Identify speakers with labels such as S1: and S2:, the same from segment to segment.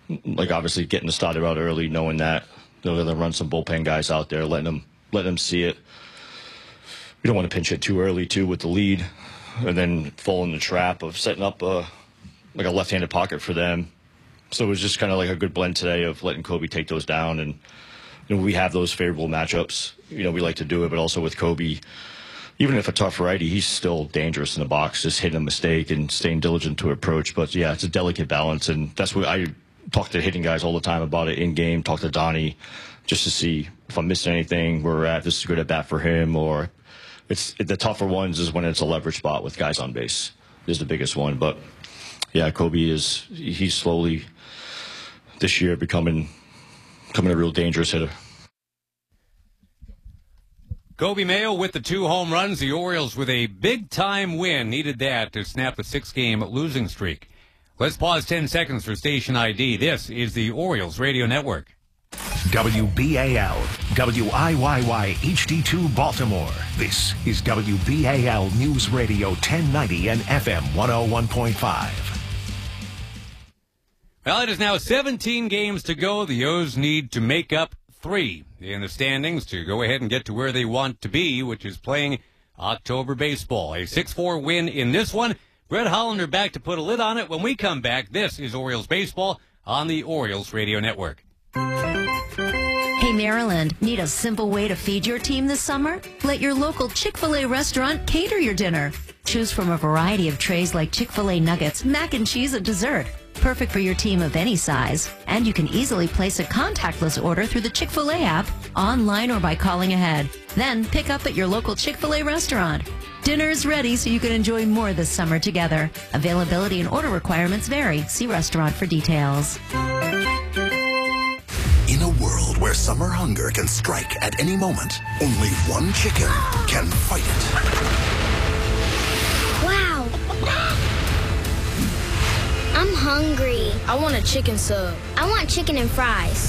S1: like obviously getting started out early, knowing that they're going to run some bullpen guys out there, letting them see it. We don't want to pinch hit too early too with the lead, and then fall in the trap of setting up a left-handed pocket for them. So it was just kind of like a good blend today of letting Kobe take those down, and we have those favorable matchups. We like to do it, but also with Kobe, even if a tough righty, he's still dangerous in the box, just hitting a mistake and staying diligent to approach. But yeah, it's a delicate balance, and that's what I talk to hitting guys all the time about it in game. Talk to Donnie just to see if I'm missing anything, where we're at. This is a good at bat for him, or it's the tougher ones is when it's a leverage spot with guys on base is the biggest one. But yeah, Kobe he's slowly this year becoming a real dangerous hitter.
S2: Kobe Mayo with the 2 home runs. The Orioles with a big-time win. Needed that to snap a 6-game losing streak. Let's pause 10 seconds for station ID. This is the Orioles Radio Network.
S3: WBAL, WIYY HD2 Baltimore. This is WBAL News Radio 1090 and FM 101.5.
S2: Well, it is now 17 games to go. The O's need to make up 3 in the standings to go ahead and get to where they want to be, which is playing October baseball. A 6-4 win in this one. Brett Hollander back to put a lid on it. When we come back, this is Orioles Baseball on the Orioles Radio Network.
S4: Hey, Maryland, need a simple way to feed your team this summer? Let your local Chick-fil-A restaurant cater your dinner. Choose from a variety of trays like Chick-fil-A nuggets, mac and cheese, and dessert. Perfect for your team of any size. And you can easily place a contactless order through the Chick-fil-A app, online or by calling ahead. Then pick up at your local Chick-fil-A restaurant. Dinner's ready so you can enjoy more this summer together. Availability and order requirements vary. See restaurant for details.
S3: In a world where summer hunger can strike at any moment, only one chicken can fight it.
S5: Wow. I'm hungry.
S6: I want a chicken sub.
S5: I want chicken and fries.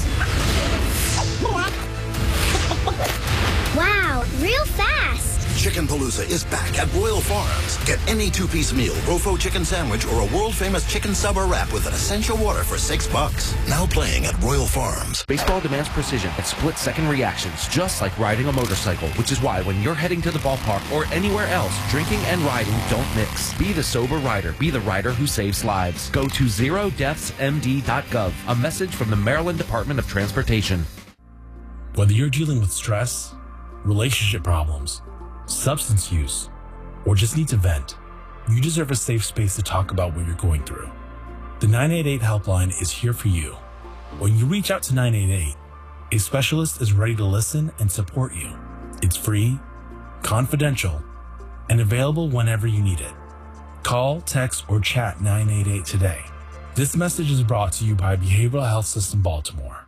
S5: Wow, real fast.
S3: Chicken Palooza is back at Royal Farms. Get any 2-piece meal, Rofo chicken sandwich, or a world-famous chicken sub or wrap with an essential water for $6. Now playing at Royal Farms.
S7: Baseball demands precision and split-second reactions, just like riding a motorcycle, which is why when you're heading to the ballpark or anywhere else, drinking and riding don't mix. Be the sober rider. Be the rider who saves lives. Go to zerodeathsmd.gov. A message from the Maryland Department of Transportation.
S8: Whether you're dealing with stress, relationship problems, substance use, or just need to vent, you deserve a safe space to talk about what you're going through. The 988 helpline is here for you. When you reach out to 988, a specialist is ready to listen and support you. It's free, confidential, and available whenever you need it. Call, text, or chat 988 today. This message is brought to you by Behavioral Health System Baltimore.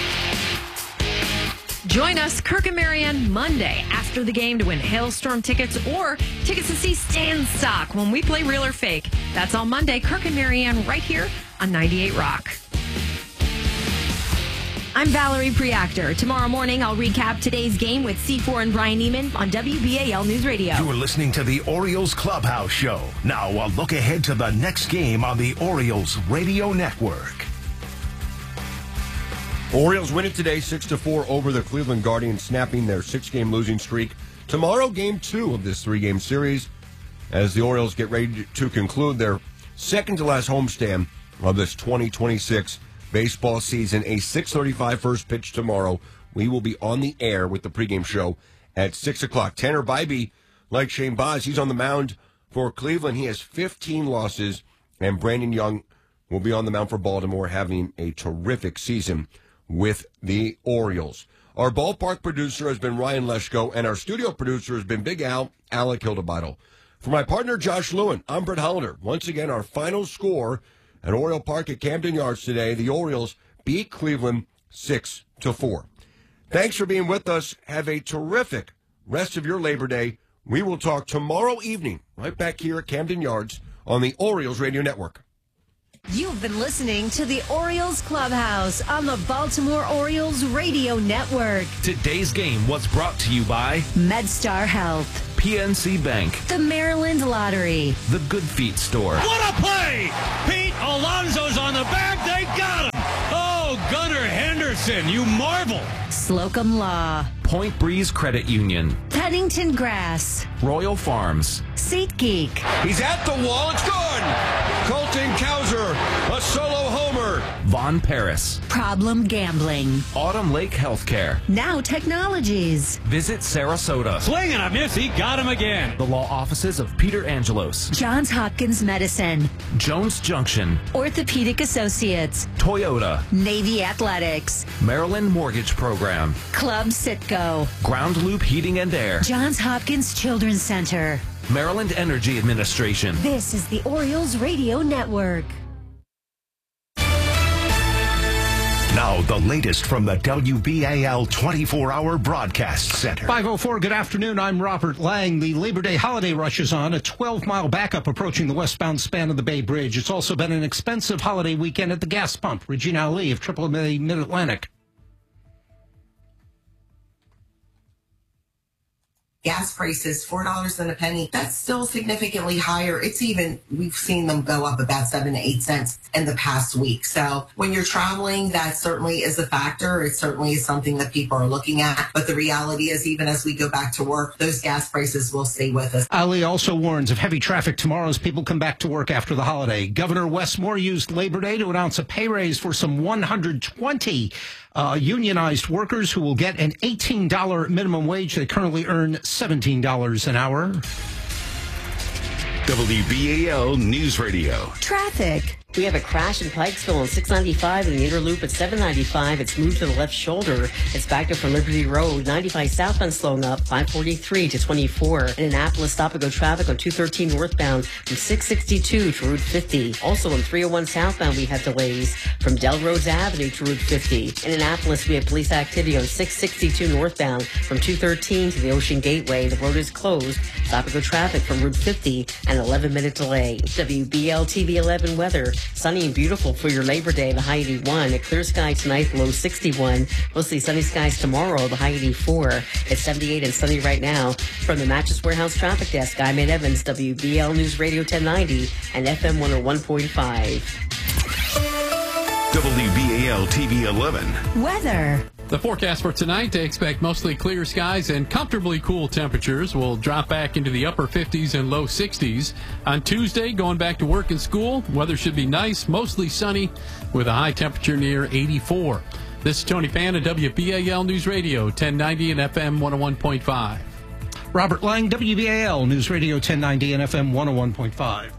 S9: Join us, Kirk and Marianne, Monday after the game to win Hailstorm tickets or tickets to see Stan Stock when we play Real or Fake. That's on Monday, Kirk and Marianne right here on 98 Rock. I'm Valerie Preactor. Tomorrow morning, I'll recap today's game with C4 and Brian Neiman on WBAL News Radio.
S3: You're listening to the Orioles Clubhouse Show. Now, a look ahead to the next game on the Orioles Radio Network.
S10: Orioles win it today 6-4 over the Cleveland Guardians, snapping their 6-game losing streak. Tomorrow, game 2 of this 3-game series, as the Orioles get ready to conclude their second-to-last homestand of this 2026 baseball season. A 6:35 first pitch tomorrow. We will be on the air with the pregame show at 6 o'clock. Tanner Bybee, like Shane Baz, he's on the mound for Cleveland. He has 15 losses, and Brandon Young will be on the mound for Baltimore, having a terrific season with the Orioles. Our ballpark producer has been Ryan Leschko, and our studio producer has been Big Al, Alec Hildebeitel. For my partner, Josh Lewin, I'm Brett Hollander. Once again, our final score at Oriole Park at Camden Yards today, the Orioles beat Cleveland 6-4. Thanks for being with us. Have a terrific rest of your Labor Day. We will talk tomorrow evening, right back here at Camden Yards on the Orioles Radio Network.
S4: You've been listening to the Orioles Clubhouse on the Baltimore Orioles Radio Network.
S7: Today's game was brought to you by
S4: MedStar Health,
S7: PNC Bank,
S4: the Maryland Lottery,
S7: The Good Feet Store.
S11: What a play! Pete Alonso's on the back. They got him.
S2: Madison, you marvel.
S4: Slocum Law.
S7: Point Breeze Credit Union.
S4: Pennington Grass.
S7: Royal Farms.
S4: SeatGeek.
S10: He's at the wall. It's gone. Colton Cowser, a solo homer.
S7: Von Paris.
S4: Problem Gambling.
S7: Autumn Lake Healthcare.
S4: Now Technologies.
S7: Visit Sarasota.
S2: Swing and a miss. He got him again.
S7: The law offices of Peter Angelos.
S4: Johns Hopkins Medicine.
S7: Jones Junction.
S4: Orthopedic Associates.
S7: Toyota.
S4: Navy Athletics.
S7: Maryland Mortgage Program.
S4: Club Sitco.
S7: Ground Loop Heating and Air.
S4: Johns Hopkins Children's Center.
S7: Maryland Energy Administration.
S4: This is the Orioles Radio Network.
S6: Now, the latest from the WBAL 24-hour broadcast center.
S11: 5:04, good afternoon. I'm Robert Lang. The Labor Day holiday rush is on, a 12-mile backup approaching the westbound span of the Bay Bridge. It's also been an expensive holiday weekend at the gas pump. Regina Ali of AAA Mid-Atlantic.
S12: Gas prices, $4 and a penny. That's still significantly higher. It's even, we've seen them go up about 7 to 8 cents in the past week. So when you're traveling, that certainly is a factor. It certainly is something that people are looking at. But the reality is, even as we go back to work, those gas prices will stay with us.
S11: Ali also warns of heavy traffic tomorrow as people come back to work after the holiday. Governor Wes Moore used Labor Day to announce a pay raise for some 120 unionized workers who will get an $18 minimum wage. They currently earn $17 an hour.
S6: WBAL News Radio.
S4: Traffic.
S13: We have a crash in Pikesville on 695 in the inner loop at 795. It's moved to the left shoulder. It's backed up from Liberty Road. 95 southbound slowing up, 543 to 24. In Annapolis, stop-and-go traffic on 213 northbound from 662 to Route 50. Also on 301 southbound, we have delays from Delrose Avenue to Route 50. In Annapolis, we have police activity on 662 northbound from 213 to the Ocean Gateway. The road is closed. Stop-and-go traffic from Route 50, an 11-minute delay. WBL TV 11 weather. Sunny and beautiful for your Labor Day, the high 81. A clear sky tonight, low 61. Mostly sunny skies tomorrow, the high 84. It's 78 and sunny right now. From the Mattress Warehouse Traffic Desk, I'm Ed Evans, WBL News Radio 1090 and FM 101.5.
S6: WBAL TV 11.
S4: Weather.
S14: The forecast for tonight, they expect mostly clear skies and comfortably cool temperatures. Will drop back into the upper 50s and low 60s. On Tuesday, going back to work and school, weather should be nice, mostly sunny, with a high temperature near 84. This is Tony Pan at WBAL News Radio, 1090 and FM 101.5.
S11: Robert Lang, WBAL News Radio 1090 and FM 101.5.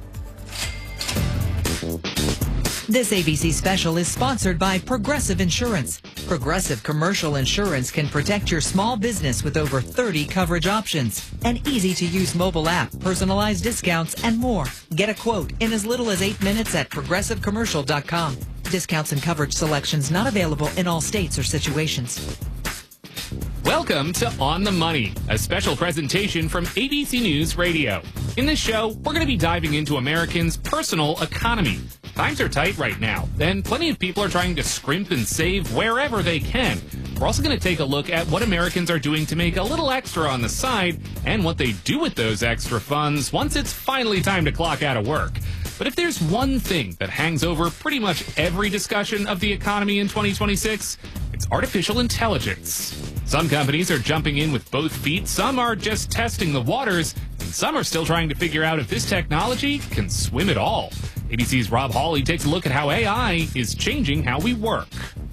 S15: This ABC special is sponsored by Progressive Insurance. Progressive Commercial Insurance can protect your small business with over 30 coverage options. An easy-to-use mobile app, personalized discounts, and more. Get a quote in as little as 8 minutes at progressivecommercial.com. Discounts and coverage selections not available in all states or situations.
S16: Welcome to On the Money, a special presentation from ABC News Radio. In this show, we're going to be diving into Americans' personal economy. Times are tight right now, and plenty of people are trying to scrimp and save wherever they can. We're also going to take a look at what Americans are doing to make a little extra on the side and what they do with those extra funds once it's finally time to clock out of work. But if there's one thing that hangs over pretty much every discussion of the economy in 2026, it's artificial intelligence. Some companies are jumping in with both feet, some are just testing the waters, and some are still trying to figure out if this technology can swim at all. ABC's Rob Hawley takes a look at how AI is changing how we work.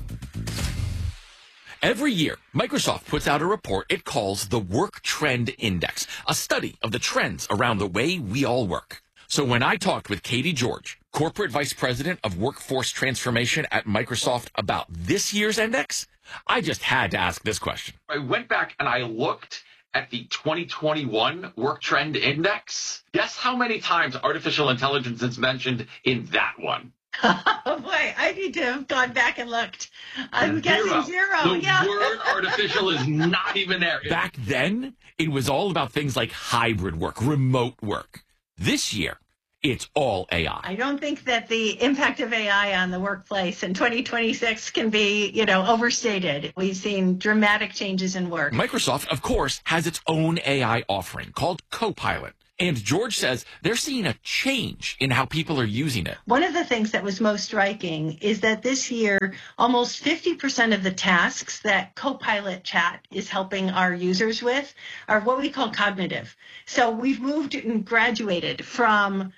S17: Every year, Microsoft puts out a report it calls the Work Trend Index, a study of the trends around the way we all work. So when I talked with Katie George, Corporate Vice President of Workforce Transformation at Microsoft, about this year's index, I just had to ask this question.
S18: I went back and I looked at the 2021 Work Trend Index. Guess how many times artificial intelligence is mentioned in that one?
S19: Oh, boy, I need to have gone back and looked. I'm guessing zero.
S18: The word artificial is not even there.
S17: Back then, it was all about things like hybrid work, remote work. This year, it's all AI.
S19: I don't think that the impact of AI on the workplace in 2026 can be, overstated. We've seen dramatic changes in work.
S17: Microsoft, of course, has its own AI offering called Copilot. And George says they're seeing a change in how people are using it.
S19: One of the things that was most striking is that this year, almost 50% of the tasks that Copilot Chat is helping our users with are what we call cognitive. So we've moved and graduated from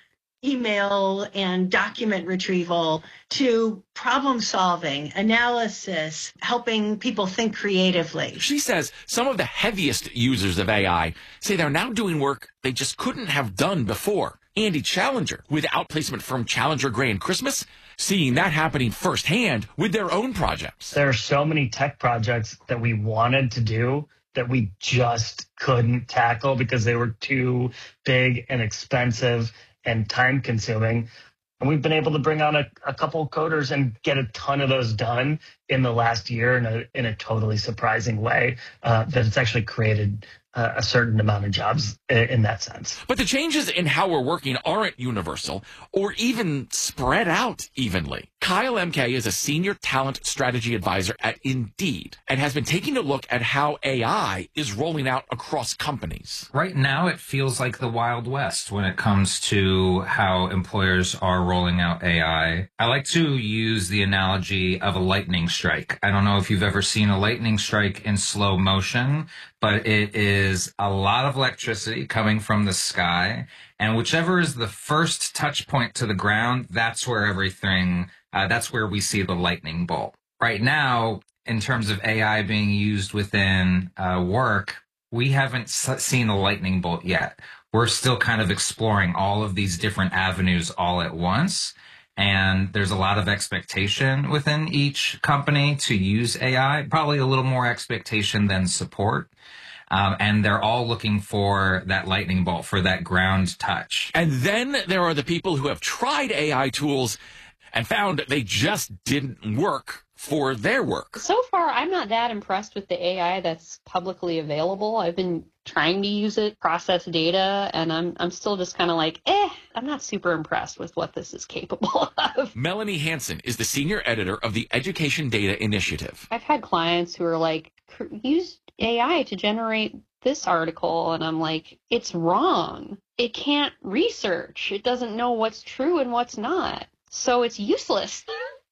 S19: email and document retrieval to problem solving, analysis, helping people think creatively.
S17: She says some of the heaviest users of AI say they're now doing work they just couldn't have done before. Andy Challenger with outplacement firm Challenger Gray and Christmas, seeing that happening firsthand with their own projects.
S20: There are so many tech projects that we wanted to do that we just couldn't tackle because they were too big and expensive and time consuming. And we've been able to bring on a couple coders and get a ton of those done in the last year in a totally surprising way that it's actually created a certain amount of jobs in that sense.
S17: But the changes in how we're working aren't universal or even spread out evenly. Kyle MK is a senior talent strategy advisor at Indeed and has been taking a look at how AI is rolling out across companies.
S21: Right now, it feels like the Wild West when it comes to how employers are rolling out AI. I like to use the analogy of a lightning strike. I don't know if you've ever seen a lightning strike in slow motion, but it is a lot of electricity coming from the sky, and whichever is the first touch point to the ground, that's where everything, that's where we see the lightning bolt. Right now, in terms of AI being used within work, we haven't seen a lightning bolt yet. We're still kind of exploring all of these different avenues all at once. And there's a lot of expectation within each company to use AI, probably a little more expectation than support. And they're all looking for that lightning bolt, for that ground touch.
S17: And then there are the people who have tried AI tools and found they just didn't work for their work.
S22: So far, I'm not that impressed with the AI that's publicly available. I've been trying to use it, process data, and I'm still just kind of like, I'm not super impressed with what this is capable of.
S17: Melanie Hansen is the senior editor of the Education Data Initiative.
S22: I've had clients who are like, use AI to generate this article, and I'm like, it's wrong. It can't research. It doesn't know what's true and what's not. So it's useless.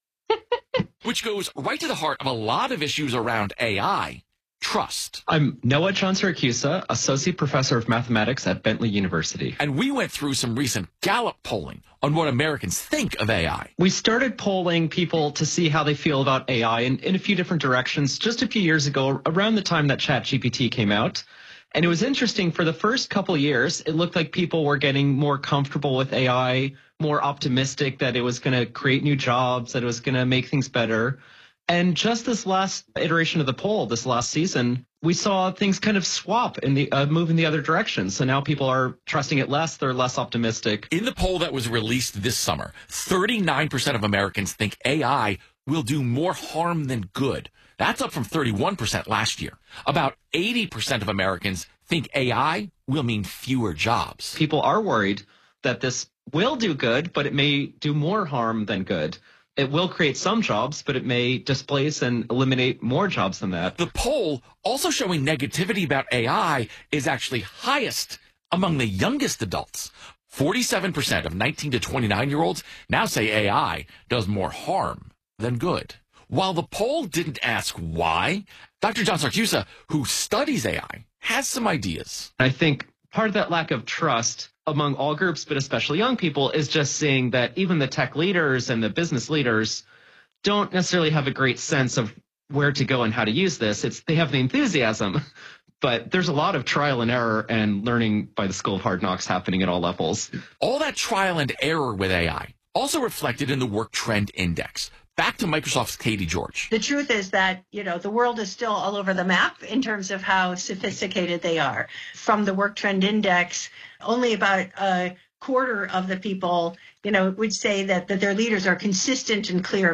S17: Which goes right to the heart of a lot of issues around AI. Trust.
S23: I'm Noah John-Siracusa, Associate Professor of Mathematics at Bentley University.
S17: And we went through some recent Gallup polling on what Americans think of AI.
S23: We started polling people to see how they feel about AI in a few different directions just a few years ago, around the time that ChatGPT came out. And it was interesting, for the first couple of years, it looked like people were getting more comfortable with AI, more optimistic that it was going to create new jobs, that it was going to make things better. And just this last iteration of the poll, this last season, we saw things kind of swap in the move in the other direction. So now people are trusting it less. They're less optimistic.
S17: In the poll that was released this summer, 39% of Americans think AI will do more harm than good. That's up from 31% last year. About 80% of Americans think AI will mean fewer jobs.
S23: People are worried that this will do good, but it may do more harm than good. It will create some jobs, but it may displace and eliminate more jobs than that.
S17: The poll also showing negativity about AI is actually highest among the youngest adults. 47% of 19 to 29-year-olds now say AI does more harm than good. While the poll didn't ask why, Dr. John-Siracusa, who studies AI, has some ideas.
S23: I think part of that lack of trust among all groups, but especially young people, is just seeing that even the tech leaders and the business leaders don't necessarily have a great sense of where to go and how to use this. They have the enthusiasm, but there's a lot of trial and error and learning by the School of Hard Knocks happening at all levels.
S17: All that trial and error with AI also reflected in the Work Trend Index. Back to Microsoft's Katie George.
S19: The truth is that, the world is still all over the map in terms of how sophisticated they are. From the Work Trend Index, only about a quarter of the people, would say that their leaders are consistent and clear about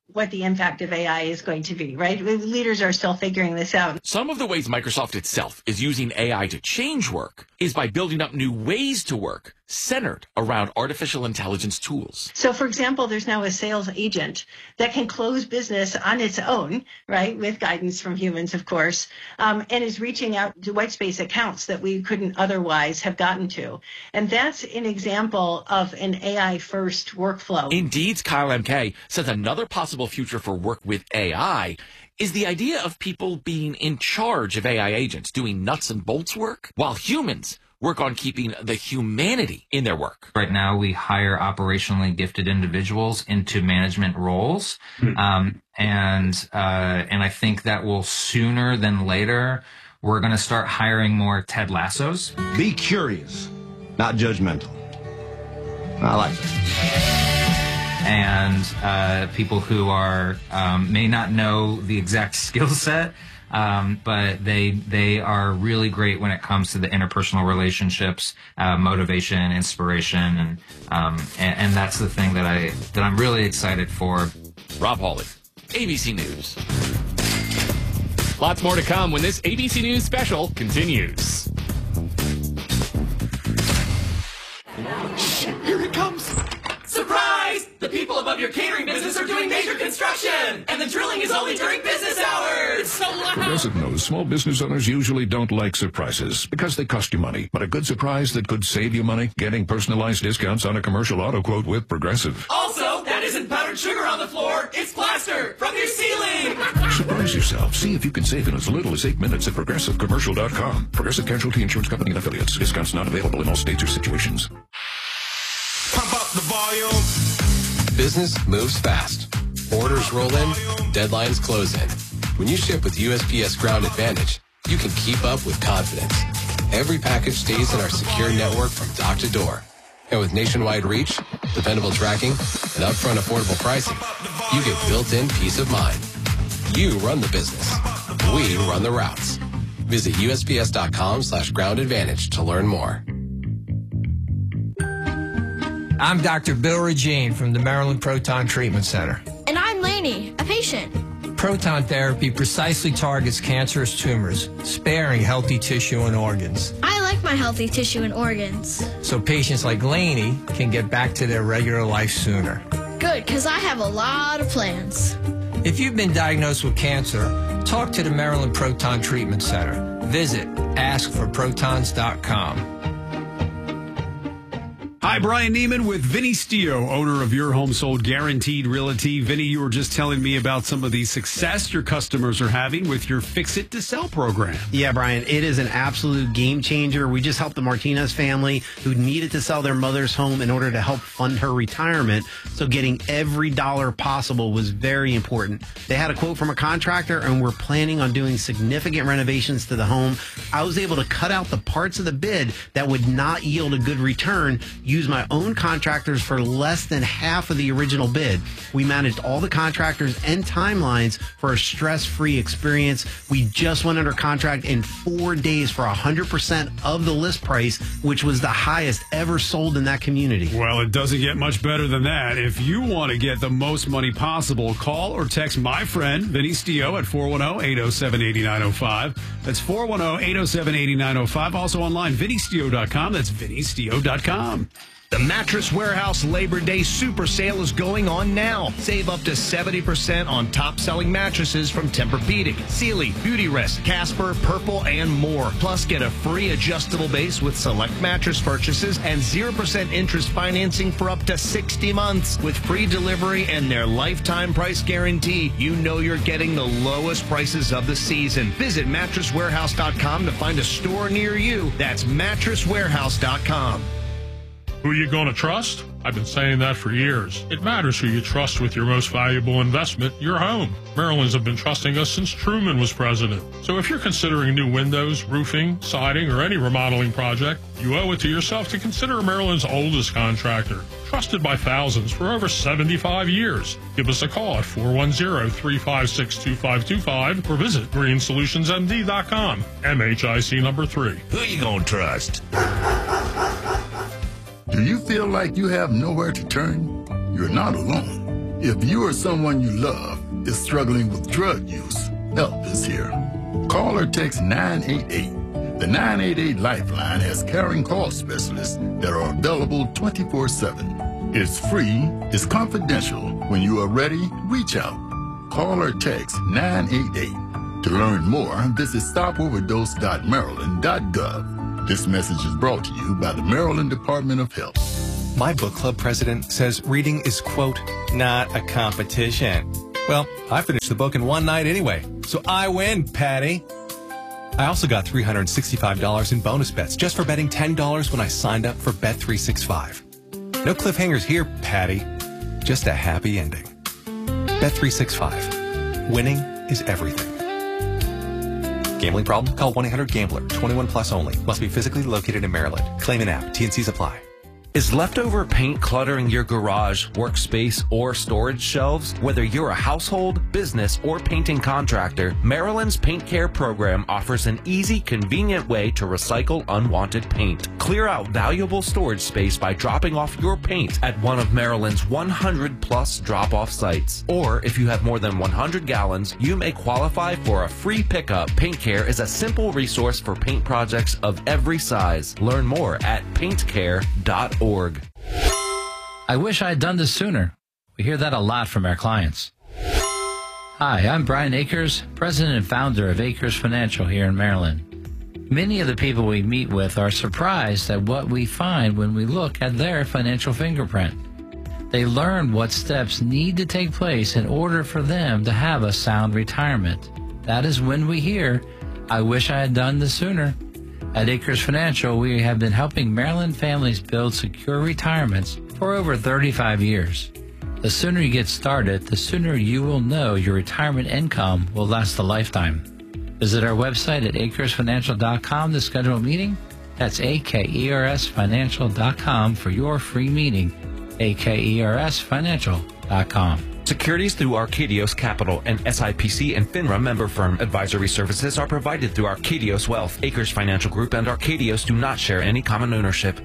S19: what the impact of AI is going to be, right? Leaders are still figuring this out.
S17: Some of the ways Microsoft itself is using AI to change work is by building up new ways to work centered around artificial intelligence tools.
S19: So, for example, there's now a sales agent that can close business on its own, right, with guidance from humans, of course, and is reaching out to white space accounts that we couldn't otherwise have gotten to. And that's an example of an AI-first workflow.
S17: Indeed's Kyle MK says another possible future for work with AI is the idea of people being in charge of AI agents, doing nuts and bolts work, while humans work on keeping the humanity in their work.
S21: Right now, we hire operationally gifted individuals into management roles. And I think that will sooner than later, we're going to start hiring more Ted Lassos.
S1: Be curious, not judgmental. I like that.
S21: And people who are may not know the exact skill set, but they are really great when it comes to the interpersonal relationships, motivation, inspiration, and that's the thing that I'm really excited for.
S17: Rob Hawley, ABC News. Lots more to come when this ABC News special continues.
S5: Here it comes! Surprise! The people above your catering business are doing major construction! And the drilling is only during business hours! So loud!
S8: Progressive knows small business owners usually don't like surprises because they cost you money. But a good surprise that could save you money? Getting personalized discounts on a commercial auto quote with Progressive.
S5: Also, that isn't powdered sugar on the floor, it's plaster from your ceiling!
S8: Surprise yourself. See if you can save in as little as 8 minutes at ProgressiveCommercial.com. Progressive Casualty Insurance Company and Affiliates. Discounts not available in all states or situations.
S5: Pump up the volume!
S24: Business moves fast. Orders roll in, deadlines close in. When you ship with USPS Ground Advantage, you can keep up with confidence. Every package stays in our secure network from dock to door. And with nationwide reach, dependable tracking, and upfront affordable pricing, you get built-in peace of mind. You run the business. We run the routes. Visit USPS.com/Ground Advantage to learn more.
S25: I'm Dr. Bill Regine from the Maryland Proton Treatment Center.
S26: And I'm Lainey, a patient.
S25: Proton therapy precisely targets cancerous tumors, sparing healthy tissue and organs.
S26: I like my healthy tissue and organs.
S25: So patients like Lainey can get back to their regular life sooner.
S26: Good, because I have a lot of plans.
S25: If you've been diagnosed with cancer, talk to the Maryland Proton Treatment Center. Visit askforprotons.com.
S27: Hi, Brian Neiman with Vinny Stio, owner of Your Home Sold Guaranteed Realty. Vinny, you were just telling me about some of the success your customers are having with your Fix It to Sell program.
S28: Yeah, Brian, it is an absolute game changer. We just helped the Martinez family who needed to sell their mother's home in order to help fund her retirement. So getting every dollar possible was very important. They had a quote from a contractor and we're planning on doing significant renovations to the home. I was able to cut out the parts of the bid that would not yield a good return, use my own contractors for less than half of the original bid. We managed all the contractors and timelines for a stress-free experience. We just went under contract in 4 days for 100% of the list price, which was the highest ever sold in that community.
S27: Well, it doesn't get much better than that. If you want to get the most money possible, call or text my friend, Vinny Stio, at 410-807-8905. That's 410-807-8905. Also online, vinnystio.com. That's vinnystio.com.
S29: The Mattress Warehouse Labor Day Super Sale is going on now. Save up to 70% on top-selling mattresses from Tempur-Pedic, Sealy, Beautyrest, Casper, Purple, and more. Plus, get a free adjustable base with select mattress purchases and 0% interest financing for up to 60 months. With free delivery and their lifetime price guarantee, you know you're getting the lowest prices of the season. Visit MattressWarehouse.com to find a store near you. That's MattressWarehouse.com.
S30: Who you going to trust? I've been saying that for years. It matters who you trust with your most valuable investment, your home. Maryland's have been trusting us since Truman was president. So if you're considering new windows, roofing, siding, or any remodeling project, you owe it to yourself to consider Maryland's oldest contractor, trusted by thousands for over 75 years. Give us a call at 410-356-2525 or visit greensolutionsmd.com. MHIC number 3.
S31: Who you going to trust? Do you feel like you have nowhere to turn? You're not alone.
S2: If you or someone you love is struggling with drug use, help is here. Call or text 988. The 988 Lifeline has caring call specialists that are available 24/7. It's free, it's confidential. When you are ready, reach out. Call or text 988. To learn more, visit stopoverdose.maryland.gov. This message is brought to you by the Maryland Department of Health.
S3: My book club president says reading is, quote, not a competition. Well, I finished the book in one night anyway, so I win, Patty. I also got $365 in bonus bets just for betting $10 when I signed up for Bet365. No cliffhangers here, Patty. Just a happy ending. Bet365. Winning is everything. Gambling problem? Call 1-800-GAMBLER. 21 plus only. Must be physically located in Maryland. Claim an app. T&Cs apply.
S4: Is leftover paint cluttering your garage, workspace, or storage shelves? Whether you're a household, business, or painting contractor, Maryland's Paint Care program offers an easy, convenient way to recycle unwanted paint. Clear out valuable storage space by dropping off your paint at one of Maryland's 100-plus drop-off sites. Or if you have more than 100 gallons, you may qualify for a free pickup. Paint Care is a simple resource for paint projects of every size. Learn more at paintcare.org.
S6: I wish I had done this sooner. We hear that a lot from our clients. Hi, I'm Brian Akers, president and founder of Akers Financial here in Maryland. Many of the people we meet with are surprised at what we find when we look at their financial fingerprint. They learn what steps need to take place in order for them to have a sound retirement. That is when we hear, I wish I had done this sooner. At Akers Financial, we have been helping Maryland families build secure retirements for over 35 years. The sooner you get started, the sooner you will know your retirement income will last a lifetime. Visit our website at akersfinancial.com to schedule a meeting. That's akersfinancial.com for your free meeting. akersfinancial.com.
S4: Securities through Arcadios Capital, an SIPC and FINRA member firm. Advisory services are provided through Arcadios Wealth. Akers Financial Group and Arcadios do not share any common ownership.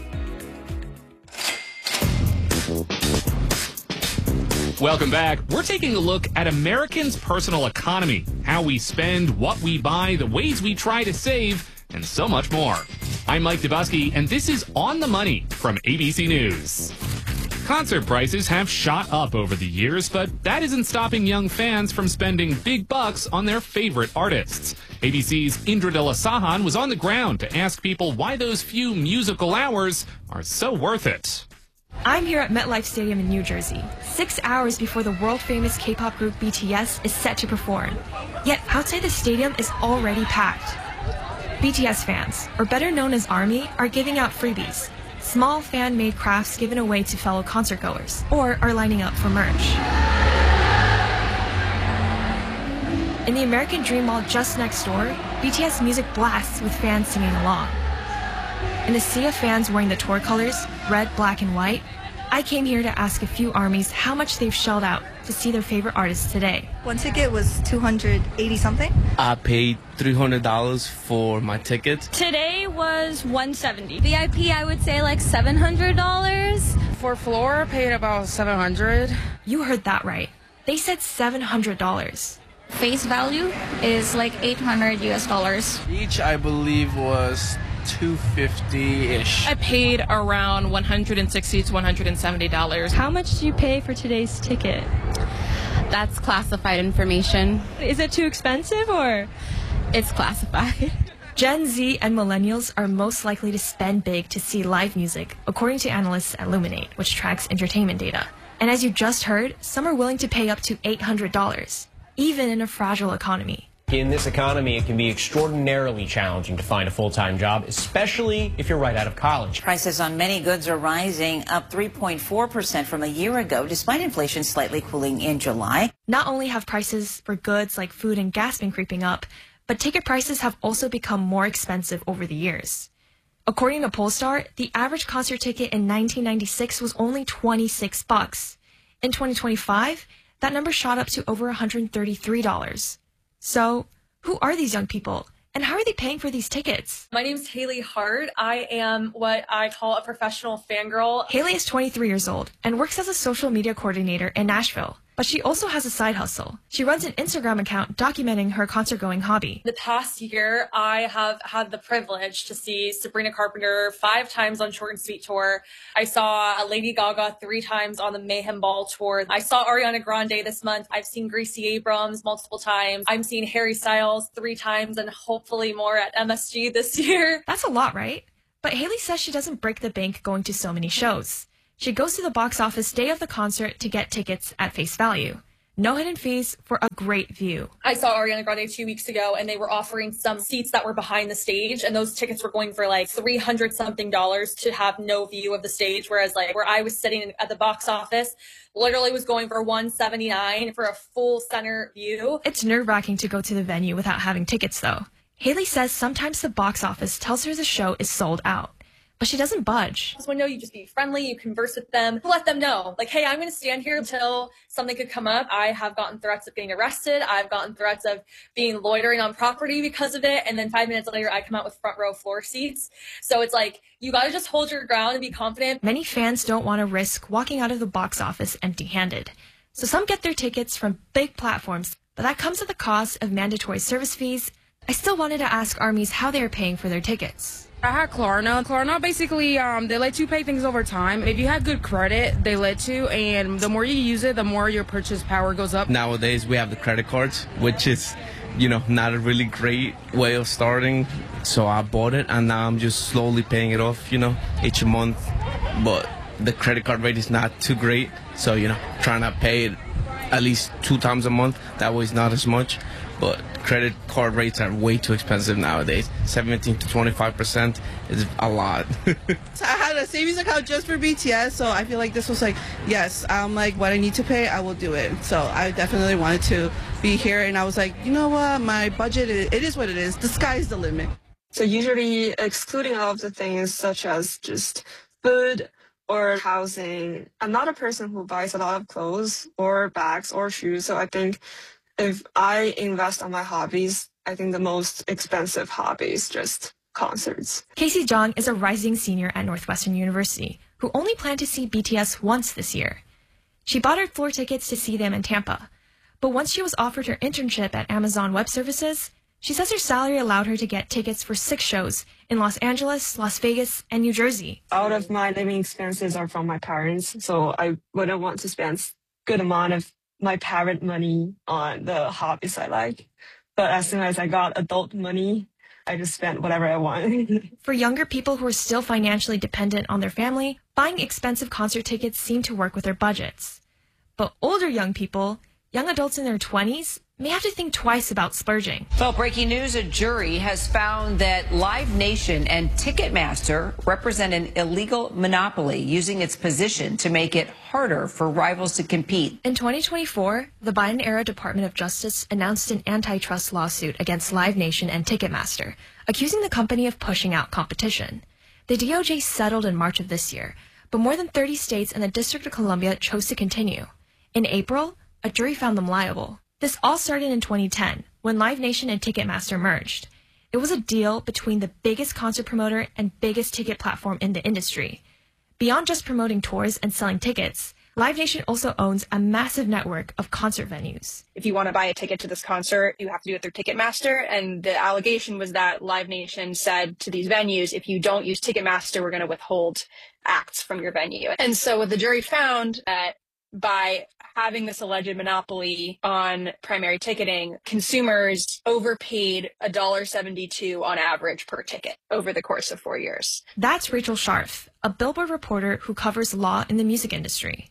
S16: Welcome back. We're taking a look at Americans' personal economy, how we spend, what we buy, the ways we try to save, and so much more. I'm Mike Dubusky, and this is On the Money from ABC News. Concert prices have shot up over the years, but that isn't stopping young fans from spending big bucks on their favorite artists. ABC's Indra De La Sahan was on the ground to ask people why those few musical hours are so worth it.
S7: I'm here at MetLife Stadium in New Jersey, 6 hours before the world-famous K-pop group BTS is set to perform. Yet outside the stadium is already packed. BTS fans, or better known as ARMY, are giving out freebies. Small fan-made crafts given away to fellow concertgoers, or are lining up for merch. In the American Dream Mall just next door, BTS music blasts with fans singing along. In a sea of fans wearing the tour colors, red, black, and white, I came here to ask a few ARMYs how much they've shelled out to see their favorite artists today.
S9: One ticket was $280 something.
S10: I paid $300 for my ticket.
S12: Today was $170. VIP, I would say like $700.
S13: For floor, paid about $700.
S7: You heard that right. They said $700.
S12: Face value is like $800 US.
S10: Each, I believe, was $250-ish.
S13: I paid around $160 to $170.
S12: How much do you pay for today's ticket?
S13: That's classified information.
S12: Is it too expensive or?
S13: It's classified.
S7: Gen Z and millennials are most likely to spend big to see live music, according to analysts at Luminate, which tracks entertainment data. And as you just heard, some are willing to pay up to $800, even in a fragile economy.
S14: In this economy, it can be extraordinarily challenging to find a full-time job, especially if you're right out of college.
S31: Prices on many goods are rising, up 3.4% from a year ago, despite inflation slightly cooling in July.
S7: Not only have prices for goods like food and gas been creeping up, but ticket prices have also become more expensive over the years. According to Polestar, the average concert ticket in 1996 was only $26. In 2025, that number shot up to over $133. So, who are these young people, And how are they paying for these tickets?
S1: My name's Haley Hart. I am what I call a professional fangirl.
S7: Haley is 23 years old and works as a social media coordinator in Nashville. But she also has a side hustle. She runs an Instagram account documenting her concert-going hobby.
S1: The past year, I have had the privilege to see Sabrina Carpenter 5 times on Short and Sweet Tour. I saw Lady Gaga 3 times on the Mayhem Ball Tour. I saw Ariana Grande this month. I've seen Gracie Abrams multiple times. I'm seeing Harry Styles 3 times and hopefully more at MSG this year.
S7: That's a lot, right? But Haley says she doesn't break the bank going to so many shows. She goes to the box office day of the concert to get tickets at face value. No hidden fees for a great view.
S1: I saw Ariana Grande 2 weeks ago and they were offering some seats that were behind the stage and those tickets were going for like $300 something to have no view of the stage. Whereas like where I was sitting at the box office literally was going for $179 for a full center view.
S7: It's nerve-wracking to go to the venue without having tickets though. Haley says sometimes the box office tells her the show is sold out. But she doesn't budge.
S1: This window, you just be friendly, you converse with them, let them know, like, hey, I'm going to stand here until something could come up. I have gotten threats of getting arrested. I've gotten threats of being loitering on property because of it. And then 5 minutes later, I come out with front row floor seats. So it's like, you got to just hold your ground and be confident.
S7: Many fans don't want to risk walking out of the box office empty-handed. So some get their tickets from big platforms, but that comes at the cost of mandatory service fees. I still wanted to ask ARMYs how they are paying for their tickets.
S8: I had Klarna. Klarna basically, they let you pay things over time. If you had good credit, they let you, and the more you use it, the more your purchase power goes up.
S10: Nowadays, we have the credit cards, which is, not a really great way of starting. So I bought it, and now I'm just slowly paying it off, each month. But the credit card rate is not too great. So, trying to pay it at least 2 times a month, that way it's not as much. But credit card rates are way too expensive nowadays. 17 to 25% is a lot.
S11: So I had a savings account just for BTS, so I feel like this was like, yes, I'm like, what I need to pay, I will do it. So I definitely wanted to be here, and I was like, you know what, my budget, it is what it is. The sky's the limit.
S15: So usually excluding all of the things such as just food or housing, I'm not a person who buys a lot of clothes or bags or shoes, so I think if I invest on my hobbies, I think the most expensive hobby is just concerts.
S7: Casey Jong is a rising senior at Northwestern University who only planned to see BTS once this year. She bought her floor tickets to see them in Tampa. But once she was offered her internship at Amazon Web Services, she says her salary allowed her to get tickets for 6 shows in Los Angeles, Las Vegas, and New Jersey.
S15: Out of my living expenses are from my parents, so I wouldn't want to spend a good amount of my parent money on the hobbies I like. But as soon as I got adult money, I just spent whatever I want.
S7: For younger people who are still financially dependent on their family, buying expensive concert tickets seem to work with their budgets. But older young people, young adults in their 20s, may have to think twice about splurging.
S17: Well, breaking news, a jury has found that Live Nation and Ticketmaster represent an illegal monopoly, using its position to make it harder for rivals to compete.
S7: In 2024, the Biden-era Department of Justice announced an antitrust lawsuit against Live Nation and Ticketmaster, accusing the company of pushing out competition. The DOJ settled in March of this year, but more than 30 states and the District of Columbia chose to continue. In April, a jury found them liable. This all started in 2010, when Live Nation and Ticketmaster merged. It was a deal between the biggest concert promoter and biggest ticket platform in the industry. Beyond just promoting tours and selling tickets, Live Nation also owns a massive network of concert venues.
S18: If you want to buy a ticket to this concert, you have to do it through Ticketmaster. And the allegation was that Live Nation said to these venues, if you don't use Ticketmaster, we're going to withhold acts from your venue. And so what the jury found that by having this alleged monopoly on primary ticketing, consumers overpaid $1.72 on average per ticket over the course of 4 years.
S7: That's Rachel Scharf, a Billboard reporter who covers law in the music industry.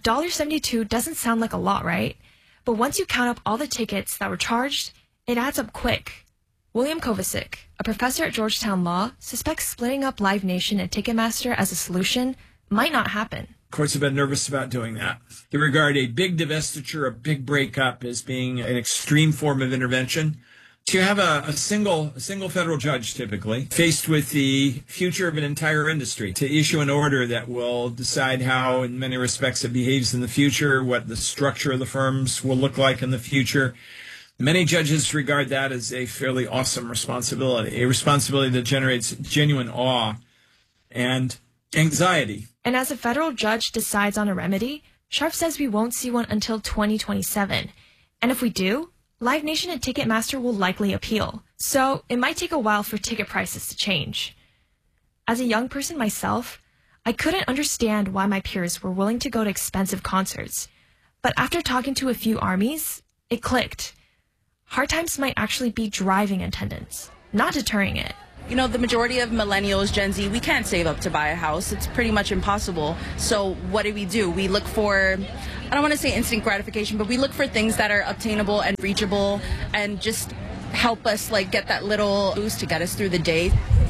S7: $1.72 doesn't sound like a lot, right? But once you count up all the tickets that were charged, it adds up quick. William Kovacic, a professor at Georgetown Law, suspects splitting up Live Nation and Ticketmaster as a solution might not happen.
S19: Courts have been nervous about doing that. They regard a big divestiture, a big breakup as being an extreme form of intervention. So you have a single federal judge typically faced with the future of an entire industry to issue an order that will decide how, in many respects, it behaves in the future, what the structure of the firms will look like in the future. Many judges regard that as a fairly awesome responsibility, a responsibility that generates genuine awe and anxiety.
S7: And as a federal judge decides on a remedy, Sharp says we won't see one until 2027. And if we do, Live Nation and Ticketmaster will likely appeal. So it might take a while for ticket prices to change. As a young person myself, I couldn't understand why my peers were willing to go to expensive concerts. But after talking to a few armies, it clicked. Hard times might actually be driving attendance, not deterring it.
S5: You know, the majority of millennials, Gen Z, we can't save up to buy a house. It's pretty much impossible. So what do? We look for, I don't want to say instant gratification, but we look for things that are obtainable and reachable and just help us like get that little boost to get us through the day.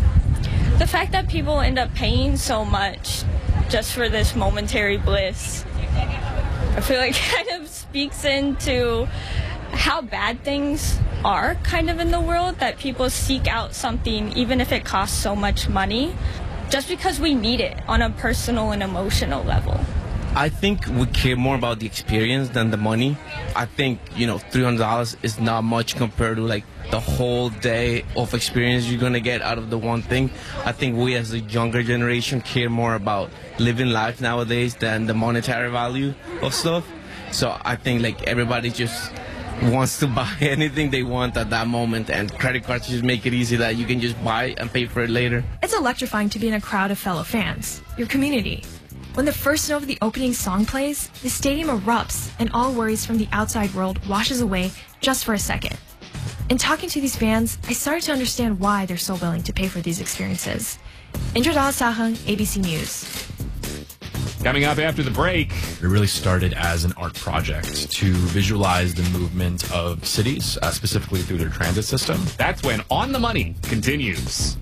S12: The fact that people end up paying so much just for this momentary bliss, I feel like kind of speaks into how bad things are kind of in the world, that people seek out something even if it costs so much money just because we need it on a personal and emotional level.
S10: I think we care more about the experience than the money. I think, $300 is not much compared to like the whole day of experience you're gonna get out of the one thing. I think we as a younger generation care more about living life nowadays than the monetary value of stuff. So I think like everybody just wants to buy anything they want at that moment, and credit cards just make it easy that you can just buy and pay for it later.
S7: It's electrifying to be in a crowd of fellow fans, your community. When the first note of the opening song plays, the stadium erupts and all worries from the outside world washes away just for a second. In talking to these fans, I started to understand why they're so willing to pay for these experiences. Indra Sahang, ABC News.
S16: Coming up after the break.
S20: It really started as an art project to visualize the movement of cities, specifically through their transit system.
S16: That's when On the Money continues.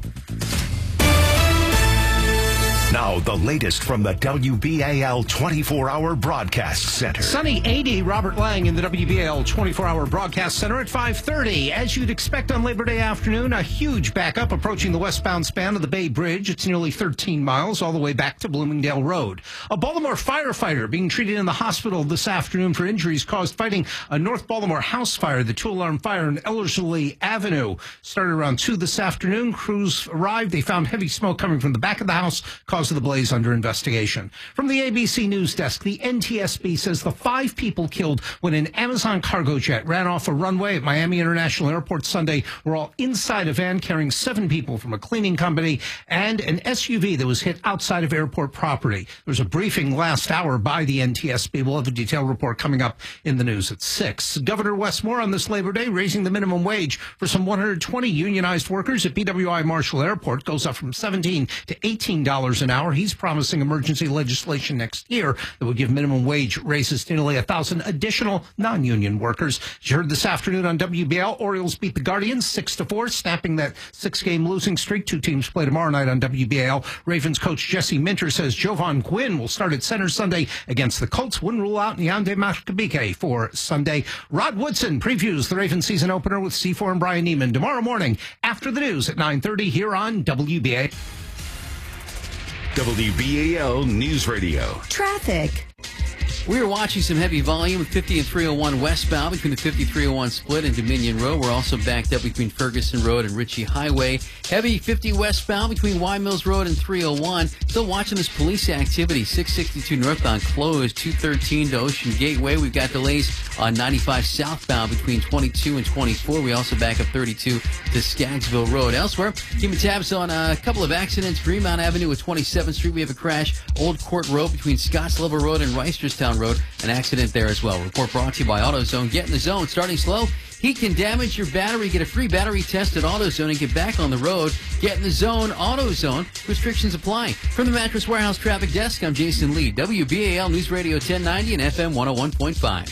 S21: Now, the latest from the WBAL 24-hour broadcast center.
S5: Sunny 80, Robert Lang in the WBAL 24-hour broadcast center at 5:30. As you'd expect on Labor Day afternoon, a huge backup approaching the westbound span of the Bay Bridge. It's nearly 13 miles all the way back to Bloomingdale Road. A Baltimore firefighter being treated in the hospital this afternoon for injuries caused fighting a North Baltimore house fire. The two-alarm fire on Ellerslie Avenue started around 2 this afternoon. Crews arrived. They found heavy smoke coming from the back of the house, of the blaze under investigation. From the ABC News Desk, the NTSB says the 5 people killed when an Amazon cargo jet ran off a runway at Miami International Airport Sunday were all inside a van carrying 7 people from a cleaning company and an SUV that was hit outside of airport property. There was a briefing last hour by the NTSB. We'll have a detailed report coming up in the news at 6. Governor Wes Moore on this Labor Day raising the minimum wage for some 120 unionized workers at BWI Marshall Airport goes up from $17 to $18 an hour. He's promising emergency legislation next year that would give minimum wage raises to nearly 1,000 additional non-union workers. As you heard this afternoon on WBL, Orioles beat the Guardians 6-4, snapping that 6-game losing streak. 2 teams play tomorrow night on WBAL. Ravens coach Jesse Minter says Jovan Quinn will start at center Sunday against the Colts. Wouldn't rule out Nyande Makabike for Sunday. Rod Woodson previews the Ravens season opener with C4 and Brian Neiman tomorrow morning after the news at 9:30 here on WBA.
S21: WBAL News Radio.
S22: Traffic. We are watching some heavy volume with 50 and 301 westbound between the 50-301 split and Dominion Road. We're also backed up between Ferguson Road and Ritchie Highway. Heavy 50 westbound between Y Mills Road and 301. Still watching this police activity. 662 northbound closed. 213 to Ocean Gateway. We've got delays on 95 southbound between 22 and 24. We also back up 32 to Skaggsville Road. Elsewhere, keeping tabs on a couple of accidents. Greenmount Avenue with 27th Street. We have a crash. Old Court Road between Scotts Level Road and Reisterstown Road. An accident there as well. Report brought to you by AutoZone. Get in the zone. Starting slow. Heat can damage your battery. Get a free battery test at AutoZone and get back on the road. Get in the zone. AutoZone. Restrictions apply. From the Mattress Warehouse Traffic Desk, I'm Jason Lee. WBAL News Radio 1090 and FM 101.5.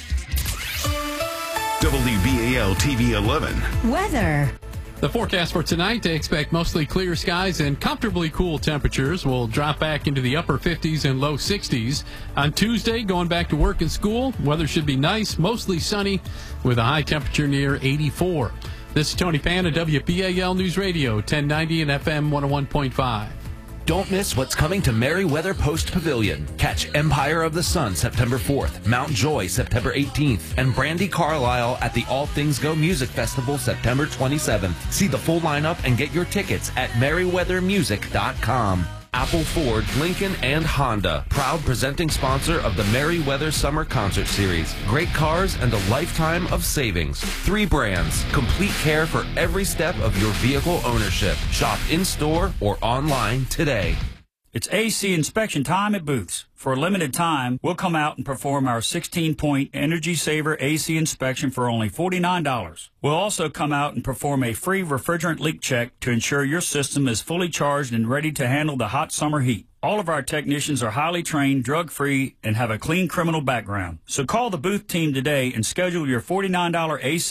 S21: WBAL TV 11.
S22: Weather.
S23: The forecast for tonight, they expect mostly clear skies and comfortably cool temperatures. Will drop back into the upper 50s and low 60s. On Tuesday, going back to work and school, weather should be nice, mostly sunny, with a high temperature near 84. This is Tony Pan at WBAL News Radio, 1090 and FM 101.5.
S2: Don't miss what's coming to Merriweather Post Pavilion. Catch Empire of the Sun September 4th, Mount Joy September 18th, and Brandy Carlisle at the All Things Go Music Festival September 27th. See the full lineup and get your tickets at merriweathermusic.com. Apple, Ford, Lincoln, and Honda, proud presenting sponsor of the Merriweather Summer Concert Series. Great cars and a lifetime of savings. 3 brands, complete care for every step of your vehicle ownership. Shop in-store or online today.
S3: It's AC inspection time at Booth's. For a limited time, we'll come out and perform our 16-point Energy Saver AC inspection for only $49. We'll also come out and perform a free refrigerant leak check to ensure your system is fully charged and ready to handle the hot summer heat. All of our technicians are highly trained, drug-free, and have a clean criminal background. So call the Booth team today and schedule your $49 AC